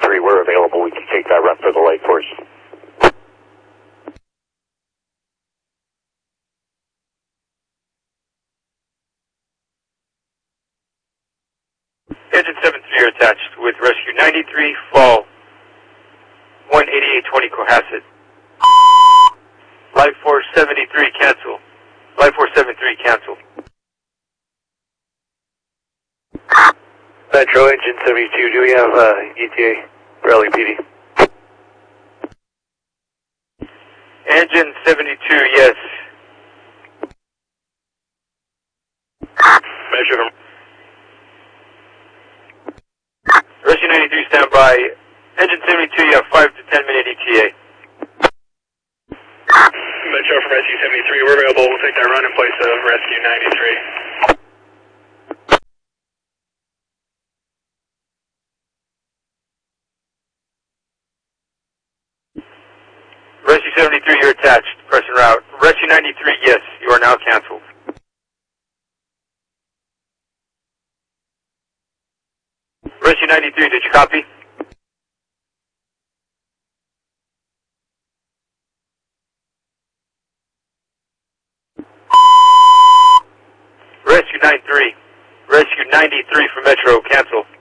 73, we're available. We can take that run for the Lake Force. Engine 73 are attached with Rescue 93, fall 18820 Cohasset. Life Force 73, cancel. Life Force 73, cancel. Metro Engine 72, do we have ETA for LEPD? Engine 72, yes. Measure. Rescue 93, stand by. Engine 72, you have 5 to 10 minute ETA. Metro from Rescue 73, we're available. We'll take that run in place of Rescue 93. Rescue 73, you're attached. Press en route. Rescue 93, yes, you are now canceled. Rescue 93, did you copy? Rescue 93. Rescue 93 for Metro, cancel.